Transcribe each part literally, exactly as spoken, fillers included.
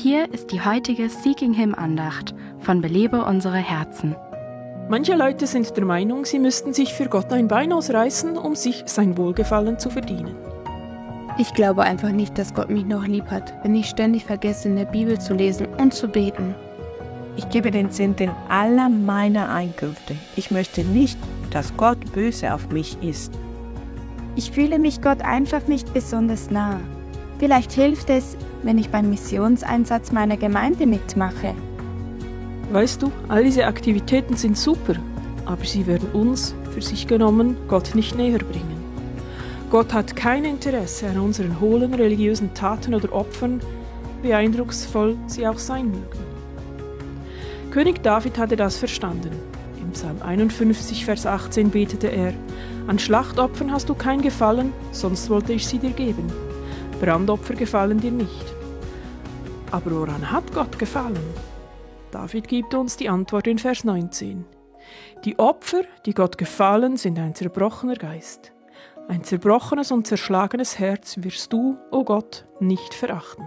Hier ist die heutige Seeking Him Andacht von Belebe unsere Herzen. Manche Leute sind der Meinung, sie müssten sich für Gott ein Bein ausreißen, um sich sein Wohlgefallen zu verdienen. Ich glaube einfach nicht, dass Gott mich noch lieb hat, wenn ich ständig vergesse, in der Bibel zu lesen und zu beten. Ich gebe den Zehnten aller meiner Einkünfte. Ich möchte nicht, dass Gott böse auf mich ist. Ich fühle mich Gott einfach nicht besonders nah. Vielleicht hilft es, wenn ich beim Missionseinsatz meiner Gemeinde mitmache. Weißt du, all diese Aktivitäten sind super, aber sie werden uns, für sich genommen, Gott nicht näher bringen. Gott hat kein Interesse an unseren hohlen religiösen Taten oder Opfern, wie eindrucksvoll sie auch sein mögen. König David hatte das verstanden. Im Psalm einundfünfzig, Vers achtzehn betete er: An Schlachtopfern hast du kein Gefallen, sonst wollte ich sie dir geben. Brandopfer gefallen dir nicht. Aber woran hat Gott gefallen? David gibt uns die Antwort in Vers neunzehn. Die Opfer, die Gott gefallen, sind ein zerbrochener Geist. Ein zerbrochenes und zerschlagenes Herz wirst du, o Gott, nicht verachten.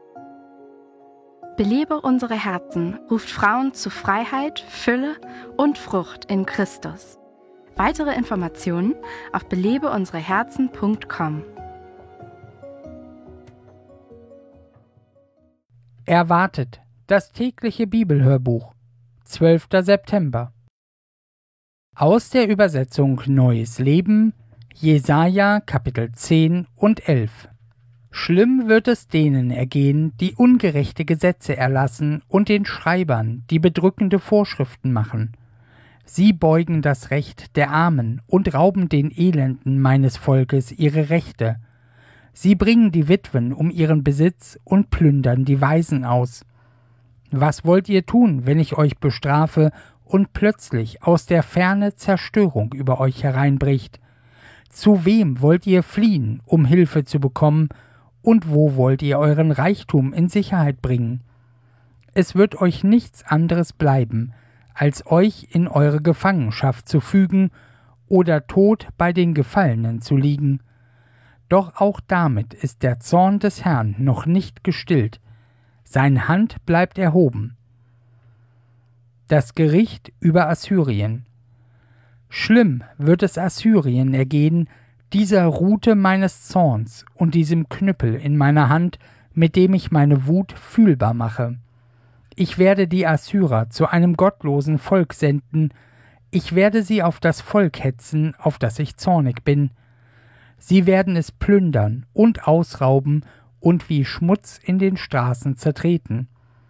Belebe unsere Herzen ruft Frauen zu Freiheit, Fülle und Frucht in Christus. Weitere Informationen auf belebe unsere herzen punkt com. Erwartet, das tägliche Bibelhörbuch, zwölfter September. Aus der Übersetzung Neues Leben, Jesaja Kapitel zehn und elf. Schlimm wird es denen ergehen, die ungerechte Gesetze erlassen und den Schreibern, die bedrückende Vorschriften machen. Sie beugen das Recht der Armen und rauben den Elenden meines Volkes ihre Rechte. Sie bringen die Witwen um ihren Besitz und plündern die Waisen aus. Was wollt ihr tun, wenn ich euch bestrafe und plötzlich aus der Ferne Zerstörung über euch hereinbricht? Zu wem wollt ihr fliehen, um Hilfe zu bekommen, und wo wollt ihr euren Reichtum in Sicherheit bringen? Es wird euch nichts anderes bleiben, als euch in eure Gefangenschaft zu fügen oder tot bei den Gefallenen zu liegen. Doch auch damit ist der Zorn des Herrn noch nicht gestillt. Seine Hand bleibt erhoben. Das Gericht über Assyrien. Schlimm wird es Assyrien ergehen, dieser Rute meines Zorns und diesem Knüppel in meiner Hand, mit dem ich meine Wut fühlbar mache. Ich werde die Assyrer zu einem gottlosen Volk senden, ich werde sie auf das Volk hetzen, auf das ich zornig bin. Sie werden es plündern und ausrauben und wie Schmutz in den Straßen zertreten.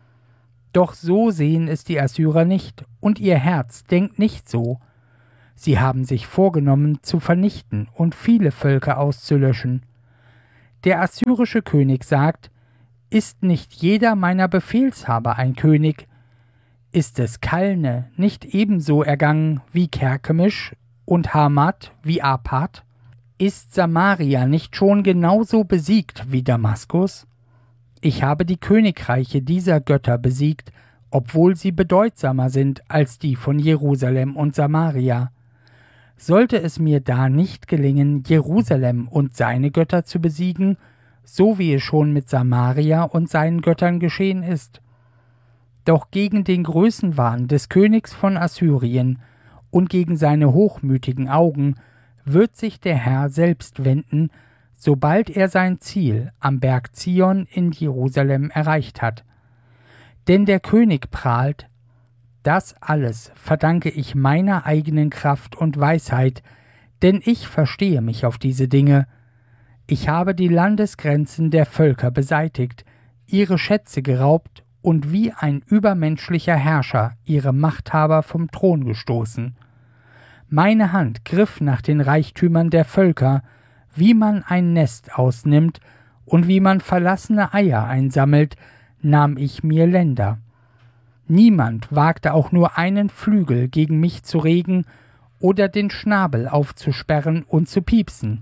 Doch so sehen es die Assyrer nicht, und ihr Herz denkt nicht so. Sie haben sich vorgenommen, zu vernichten und viele Völker auszulöschen. Der assyrische König sagt: Ist nicht jeder meiner Befehlshaber ein König? Ist es Kalne nicht ebenso ergangen wie Kerkemisch und Hamat wie Apad? Ist Samaria nicht schon genauso besiegt wie Damaskus? Ich habe die Königreiche dieser Götter besiegt, obwohl sie bedeutsamer sind als die von Jerusalem und Samaria. Sollte es mir da nicht gelingen, Jerusalem und seine Götter zu besiegen, so wie es schon mit Samaria und seinen Göttern geschehen ist? Doch gegen den Größenwahn des Königs von Assyrien und gegen seine hochmütigen Augen wird sich der Herr selbst wenden, sobald er sein Ziel am Berg Zion in Jerusalem erreicht hat. Denn der König prahlt: Das alles verdanke ich meiner eigenen Kraft und Weisheit, denn ich verstehe mich auf diese Dinge. Ich habe die Landesgrenzen der Völker beseitigt, ihre Schätze geraubt und wie ein übermenschlicher Herrscher ihre Machthaber vom Thron gestoßen. Meine Hand griff nach den Reichtümern der Völker, wie man ein Nest ausnimmt und wie man verlassene Eier einsammelt, nahm ich mir Länder. Niemand wagte auch nur einen Flügel gegen mich zu regen oder den Schnabel aufzusperren und zu piepsen.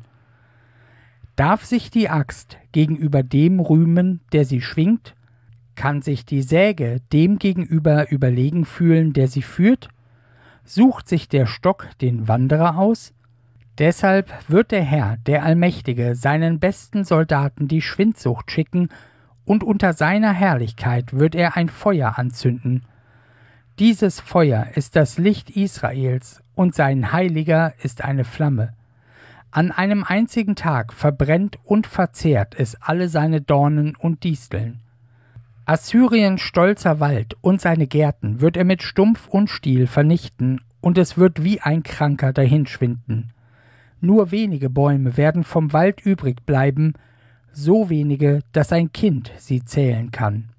Darf sich die Axt gegenüber dem rühmen, der sie schwingt? Kann sich die Säge dem gegenüber überlegen fühlen, der sie führt? Sucht sich der Stock den Wanderer aus? Deshalb wird der Herr, der Allmächtige, seinen besten Soldaten die Schwindsucht schicken und unter seiner Herrlichkeit wird er ein Feuer anzünden. Dieses Feuer ist das Licht Israels, und sein Heiliger ist eine Flamme. An einem einzigen Tag verbrennt und verzehrt es alle seine Dornen und Disteln. Assyriens stolzer Wald und seine Gärten wird er mit Stumpf und Stiel vernichten, und es wird wie ein Kranker dahinschwinden. Nur wenige Bäume werden vom Wald übrig bleiben, so wenige, dass ein Kind sie zählen kann.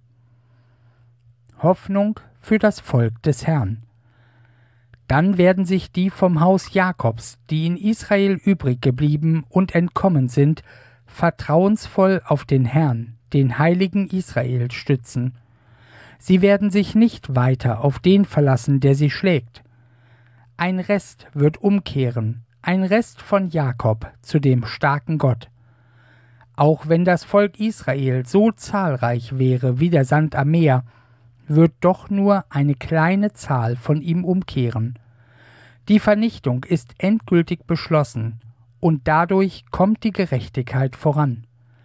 Hoffnung für das Volk des Herrn. Dann werden sich die vom Haus Jakobs, die in Israel übrig geblieben und entkommen sind, vertrauensvoll auf den Herrn, den Heiligen Israels, stützen. Sie werden sich nicht weiter auf den verlassen, der sie schlägt. Ein Rest wird umkehren, ein Rest von Jakob zu dem starken Gott. Auch wenn das Volk Israel so zahlreich wäre wie der Sand am Meer, wird doch nur eine kleine Zahl von ihm umkehren. Die Vernichtung ist endgültig beschlossen, und dadurch kommt die Gerechtigkeit voran.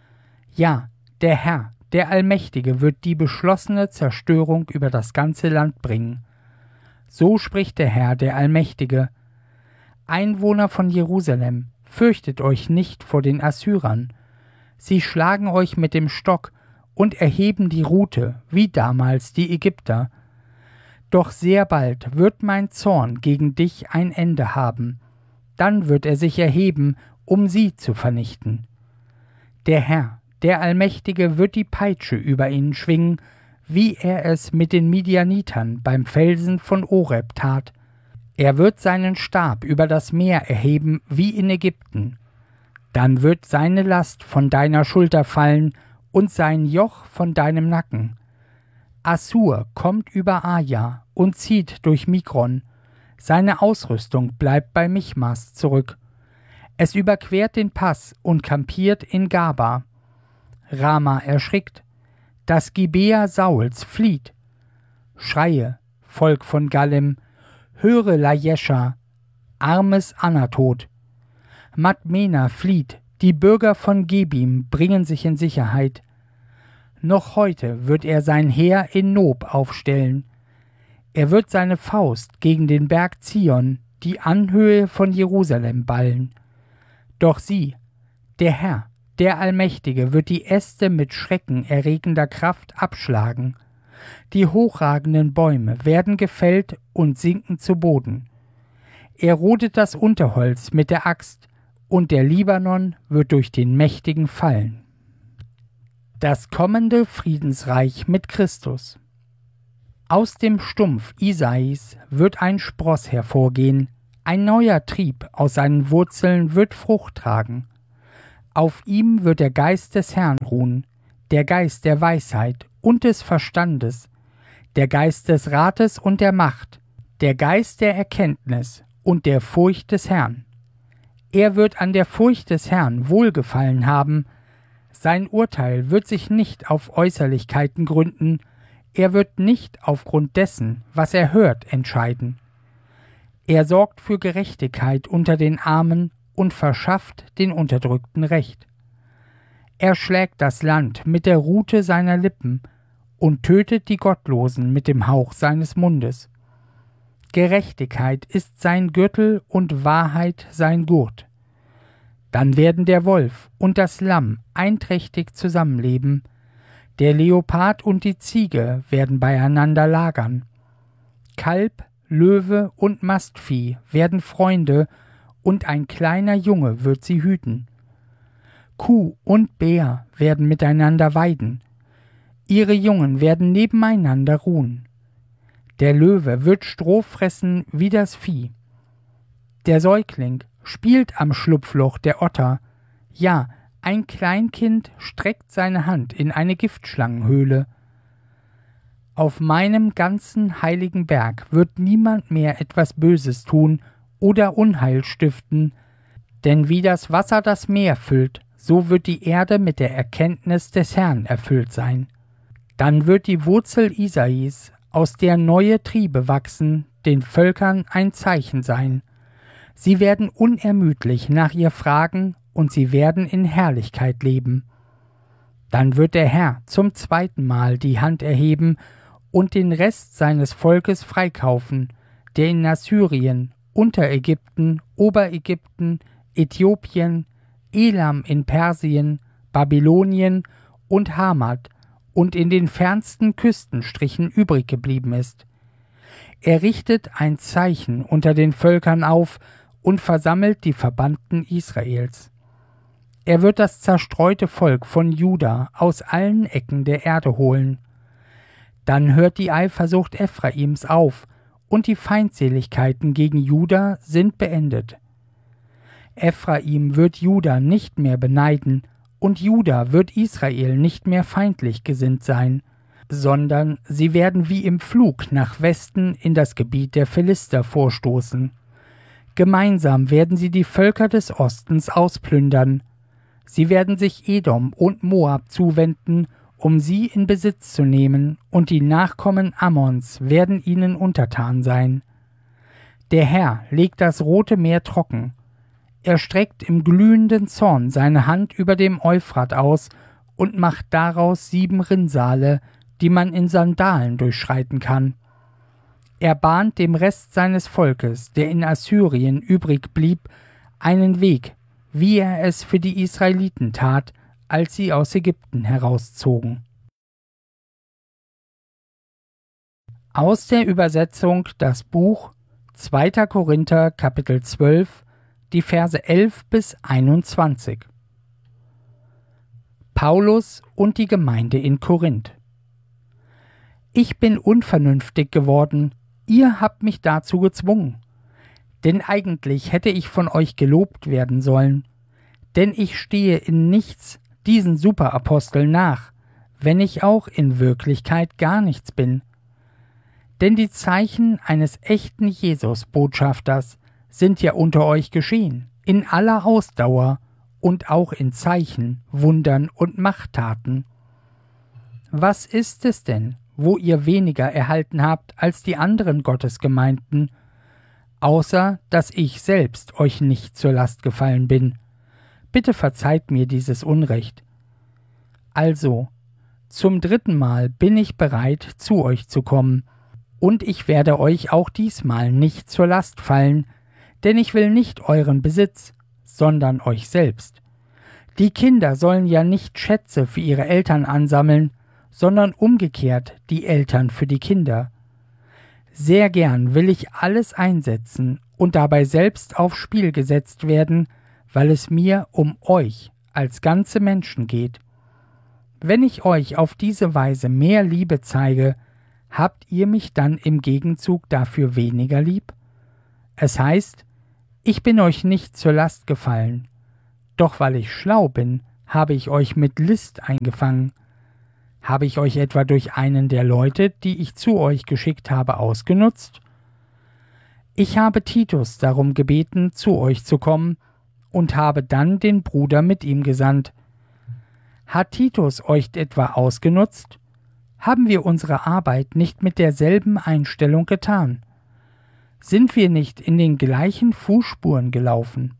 Ja, der Herr, der Allmächtige, wird die beschlossene Zerstörung über das ganze Land bringen. So spricht der Herr, der Allmächtige: Einwohner von Jerusalem, fürchtet euch nicht vor den Assyrern. Sie schlagen euch mit dem Stock und erheben die Rute, wie damals die Ägypter. Doch sehr bald wird mein Zorn gegen dich ein Ende haben. Dann wird er sich erheben, um sie zu vernichten. Der Herr, der Allmächtige, wird die Peitsche über ihnen schwingen, wie er es mit den Midianitern beim Felsen von Oreb tat. Er wird seinen Stab über das Meer erheben, wie in Ägypten. Dann wird seine Last von deiner Schulter fallen und sein Joch von deinem Nacken. Assur kommt über Aja und zieht durch Migron. Seine Ausrüstung bleibt bei Michmas zurück. Es überquert den Pass und kampiert in Gaba. Rama erschrickt. Das Gibea Sauls flieht. Schreie, Volk von Galem, höre Lajescha, armes Anatot. Madmena flieht, die Bürger von Gebim bringen sich in Sicherheit. Noch heute wird er sein Heer in Nob aufstellen. Er wird seine Faust gegen den Berg Zion, die Anhöhe von Jerusalem, ballen. Doch sieh, der Herr, der Allmächtige, wird die Äste mit schreckenerregender Kraft abschlagen. Die hochragenden Bäume werden gefällt und sinken zu Boden. Er rodet das Unterholz mit der Axt, und der Libanon wird durch den Mächtigen fallen. Das kommende Friedensreich mit Christus. Aus dem Stumpf Isais wird ein Spross hervorgehen, ein neuer Trieb aus seinen Wurzeln wird Frucht tragen. Auf ihm wird der Geist des Herrn ruhen, der Geist der Weisheit und des Verstandes, der Geist des Rates und der Macht, der Geist der Erkenntnis und der Furcht des Herrn. Er wird an der Furcht des Herrn Wohlgefallen haben, sein Urteil wird sich nicht auf Äußerlichkeiten gründen, er wird nicht aufgrund dessen, was er hört, entscheiden. Er sorgt für Gerechtigkeit unter den Armen und verschafft den Unterdrückten Recht. Er schlägt das Land mit der Rute seiner Lippen und tötet die Gottlosen mit dem Hauch seines Mundes. Gerechtigkeit ist sein Gürtel und Wahrheit sein Gurt. Dann werden der Wolf und das Lamm einträchtig zusammenleben, der Leopard und die Ziege werden beieinander lagern. Kalb, Löwe und Mastvieh werden Freunde, und ein kleiner Junge wird sie hüten. Kuh und Bär werden miteinander weiden, ihre Jungen werden nebeneinander ruhen. Der Löwe wird Stroh fressen wie das Vieh. Der Säugling spielt am Schlupfloch der Otter, ja, ein Kleinkind streckt seine Hand in eine Giftschlangenhöhle. Auf meinem ganzen heiligen Berg wird niemand mehr etwas Böses tun oder Unheil stiften, denn wie das Wasser das Meer füllt, so wird die Erde mit der Erkenntnis des Herrn erfüllt sein. Dann wird die Wurzel Isais, aus der neue Triebe wachsen, den Völkern ein Zeichen sein. Sie werden unermüdlich nach ihr fragen, und sie werden in Herrlichkeit leben. Dann wird der Herr zum zweiten Mal die Hand erheben und den Rest seines Volkes freikaufen, der in Assyrien, Unterägypten, Oberägypten, Äthiopien, Elam in Persien, Babylonien und Hamat und in den fernsten Küstenstrichen übrig geblieben ist. Er richtet ein Zeichen unter den Völkern auf und versammelt die Verbannten Israels. Er wird das zerstreute Volk von Juda aus allen Ecken der Erde holen. Dann hört die Eifersucht Ephraims auf, und die Feindseligkeiten gegen Juda sind beendet. Ephraim wird Juda nicht mehr beneiden, und Juda wird Israel nicht mehr feindlich gesinnt sein, sondern sie werden wie im Flug nach Westen in das Gebiet der Philister vorstoßen. Gemeinsam werden sie die Völker des Ostens ausplündern. Sie werden sich Edom und Moab zuwenden, um sie in Besitz zu nehmen, und die Nachkommen Ammons werden ihnen untertan sein. Der Herr legt das Rote Meer trocken. Er streckt im glühenden Zorn seine Hand über dem Euphrat aus und macht daraus sieben Rinnsale, die man in Sandalen durchschreiten kann. Er bahnt dem Rest seines Volkes, der in Assyrien übrig blieb, einen Weg, wie er es für die Israeliten tat, als sie aus Ägypten herauszogen. Aus der Übersetzung das Buch zweiter Korinther Kapitel zwölf, die Verse elf bis einundzwanzig. Paulus und die Gemeinde in Korinth. Ich bin unvernünftig geworden, ihr habt mich dazu gezwungen. Denn eigentlich hätte ich von euch gelobt werden sollen. Denn ich stehe in nichts diesen Superaposteln nach, wenn ich auch in Wirklichkeit gar nichts bin. Denn die Zeichen eines echten Jesus-Botschafters sind ja unter euch geschehen, in aller Ausdauer und auch in Zeichen, Wundern und Machttaten. Was ist es denn, wo ihr weniger erhalten habt als die anderen Gottesgemeinden, außer dass ich selbst euch nicht zur Last gefallen bin? Bitte verzeiht mir dieses Unrecht. Also, zum dritten Mal bin ich bereit, zu euch zu kommen, und ich werde euch auch diesmal nicht zur Last fallen, denn ich will nicht euren Besitz, sondern euch selbst. Die Kinder sollen ja nicht Schätze für ihre Eltern ansammeln, sondern umgekehrt die Eltern für die Kinder. Sehr gern will ich alles einsetzen und dabei selbst aufs Spiel gesetzt werden, weil es mir um euch als ganze Menschen geht. Wenn ich euch auf diese Weise mehr Liebe zeige, habt ihr mich dann im Gegenzug dafür weniger lieb? Es heißt, ich bin euch nicht zur Last gefallen, doch weil ich schlau bin, habe ich euch mit List eingefangen. Habe ich euch etwa durch einen der Leute, die ich zu euch geschickt habe, ausgenutzt? Ich habe Titus darum gebeten, zu euch zu kommen, und habe dann den Bruder mit ihm gesandt. Hat Titus euch etwa ausgenutzt? Haben wir unsere Arbeit nicht mit derselben Einstellung getan? Sind wir nicht in den gleichen Fußspuren gelaufen?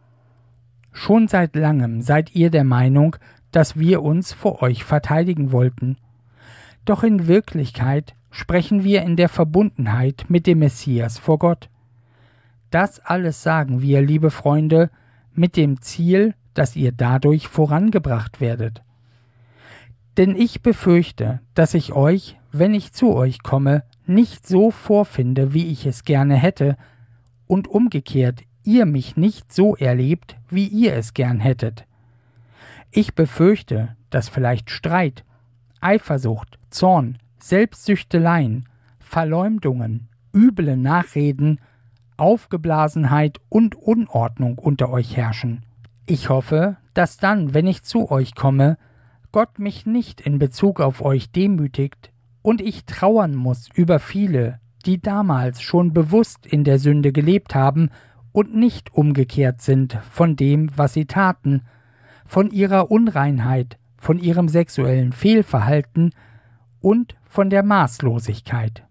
Schon seit langem seid ihr der Meinung, dass wir uns vor euch verteidigen wollten. Doch in Wirklichkeit sprechen wir in der Verbundenheit mit dem Messias vor Gott. Das alles sagen wir, liebe Freunde, mit dem Ziel, dass ihr dadurch vorangebracht werdet. Denn ich befürchte, dass ich euch, wenn ich zu euch komme, nicht so vorfinde, wie ich es gerne hätte, und umgekehrt ihr mich nicht so erlebt, wie ihr es gern hättet. Ich befürchte, dass vielleicht Streit, Eifersucht, Zorn, Selbstsüchteleien, Verleumdungen, üble Nachreden, Aufgeblasenheit und Unordnung unter euch herrschen. Ich hoffe, dass dann, wenn ich zu euch komme, Gott mich nicht in Bezug auf euch demütigt und ich trauern muss über viele, die damals schon bewusst in der Sünde gelebt haben und nicht umgekehrt sind von dem, was sie taten, von ihrer Unreinheit, von ihrem sexuellen Fehlverhalten und von der Maßlosigkeit.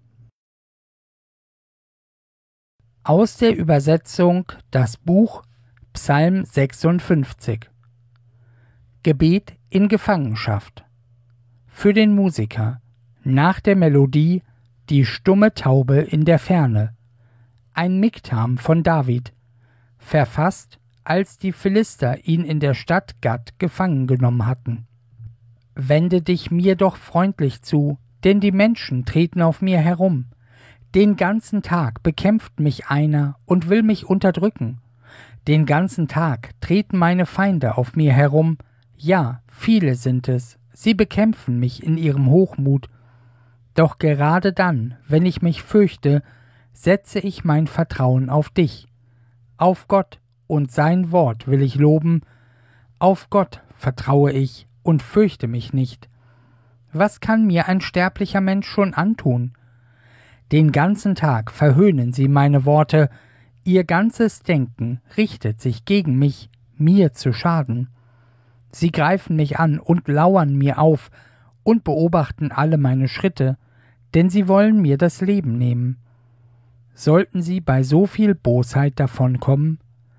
Aus der Übersetzung das Buch Psalm sechsundfünfzig. Gebet in Gefangenschaft. Für den Musiker, nach der Melodie, die stumme Taube in der Ferne. Ein Miktam von David, verfasst, als die Philister ihn in der Stadt Gat gefangen genommen hatten. Wende dich mir doch freundlich zu, denn die Menschen treten auf mir herum. Den ganzen Tag bekämpft mich einer und will mich unterdrücken. Den ganzen Tag treten meine Feinde auf mir herum. Ja, viele sind es, sie bekämpfen mich in ihrem Hochmut. Doch gerade dann, wenn ich mich fürchte, setze ich mein Vertrauen auf dich. Auf Gott und sein Wort will ich loben. Auf Gott vertraue ich und fürchte mich nicht. Was kann mir ein sterblicher Mensch schon antun? Den ganzen Tag verhöhnen sie meine Worte, ihr ganzes Denken richtet sich gegen mich, mir zu schaden. Sie greifen mich an und lauern mir auf und beobachten alle meine Schritte, denn sie wollen mir das Leben nehmen. Sollten sie bei so viel Bosheit davonkommen?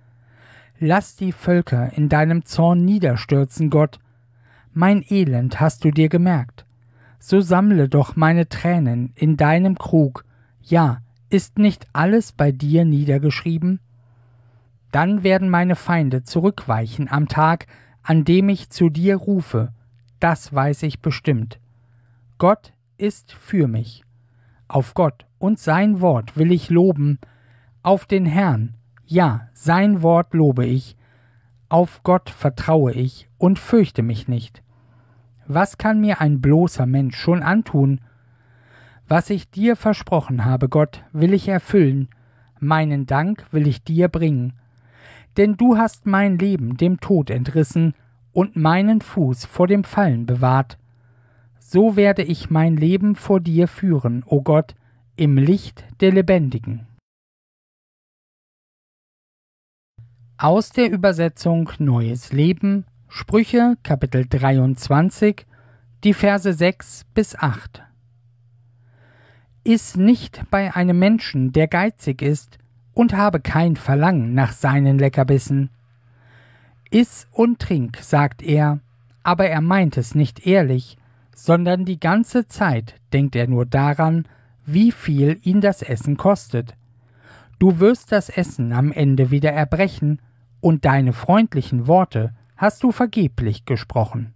Lass die Völker in deinem Zorn niederstürzen, Gott. Mein Elend hast du dir gemerkt. So sammle doch meine Tränen in deinem Krug. Ja, ist nicht alles bei dir niedergeschrieben? Dann werden meine Feinde zurückweichen am Tag, an dem ich zu dir rufe. Das weiß ich bestimmt. Gott ist für mich. Auf Gott und sein Wort will ich loben. Auf den Herrn, ja, sein Wort lobe ich. Auf Gott vertraue ich und fürchte mich nicht. Was kann mir ein bloßer Mensch schon antun? Was ich dir versprochen habe, Gott, will ich erfüllen, meinen Dank will ich dir bringen. Denn du hast mein Leben dem Tod entrissen und meinen Fuß vor dem Fallen bewahrt. So werde ich mein Leben vor dir führen, o Gott, im Licht der Lebendigen. Aus der Übersetzung Neues Leben, Sprüche, Kapitel dreiundzwanzig, die Verse sechs bis acht. Iss nicht bei einem Menschen, der geizig ist, und habe kein Verlangen nach seinen Leckerbissen. Iss und trink, sagt er, aber er meint es nicht ehrlich, sondern die ganze Zeit denkt er nur daran, wie viel ihn das Essen kostet. Du wirst das Essen am Ende wieder erbrechen, und deine freundlichen Worte hast du vergeblich gesprochen.